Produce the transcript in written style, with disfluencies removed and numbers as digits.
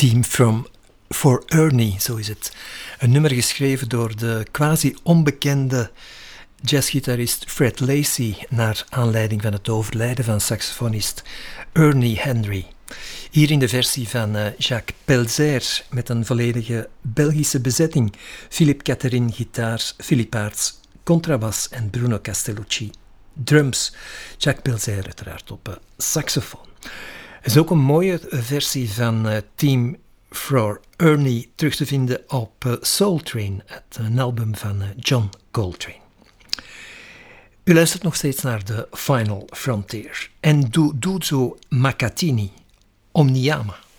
Theme for Ernie, zo is het. Een nummer geschreven door de quasi onbekende jazzgitarist Fred Lacey naar aanleiding van het overlijden van saxofonist Ernie Henry. Hier in de versie van Jacques Pelzer met een volledige Belgische bezetting. Philippe Catherine gitaar, Philippe Aerts contrabas en Bruno Castellucci drums. Jacques Pelzer uiteraard op saxofoon. Er is ook een mooie versie van Theme for Ernie terug te vinden op Soul Train, een album van John Coltrane. U luistert nog steeds naar The Final Frontier en Duzo Macatini, Omniama.